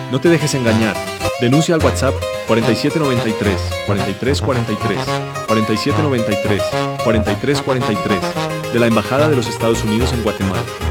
No te dejes engañar. Denuncia al WhatsApp 4793 4343 4793 4343 de la Embajada de los Estados Unidos en Guatemala.